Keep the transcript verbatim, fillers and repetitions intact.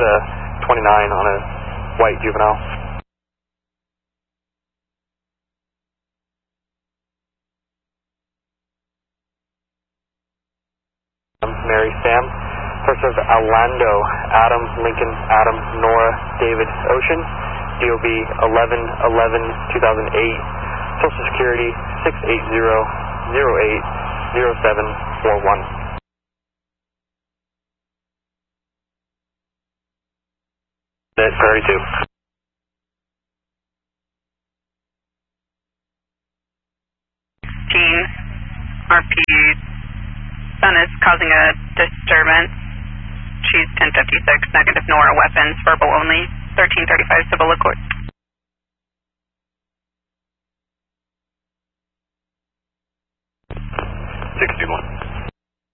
get a twenty-nine on a white juvenile. Mary Sam. First of Orlando, Adam, Lincoln, Adam, Nora, David, Ocean. D O B eleven eleven two thousand eight. Social Security six eight zero zero eight zero seven four one. That's thirty-two. Gene, R P, Sun is causing a disturbance. She's ten fifty-six, negative Nora, weapons, verbal only, thirteen thirty-five, civil accord. sixty-one.